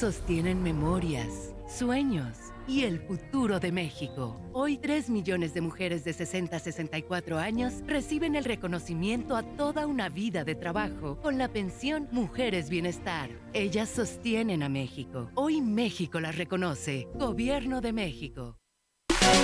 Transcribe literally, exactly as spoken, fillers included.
sostienen memorias, sueños y el futuro de México. Hoy, tres millones de mujeres de sesenta a sesenta y cuatro años reciben el reconocimiento a toda una vida de trabajo con la pensión Mujeres Bienestar. Ellas sostienen a México. Hoy México las reconoce. Gobierno de México.